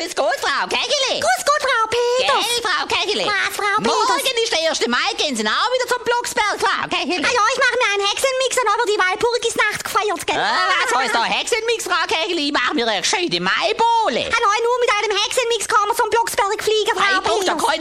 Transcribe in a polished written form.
Grüß Gott, Frau Kegeli. Grüß Gott, Frau Peters. Gell, Frau Kegeli. Was, Frau Peters? Morgen ist der 1. Mai, gehen Sie auch wieder zum Blocksberg, Frau Kegeli. Ah ja, ich mache mir einen Hexenmix und aber die Walpurgisnacht gefeiert, gell? Was heißt da Hexenmix, Frau Kegeli? Ich mache mir eine gescheite Maibowle. Ah nein, nur mit einem Hexenmix kann man zum Blocksberg fliegen, Frau Ich brauche da Peters.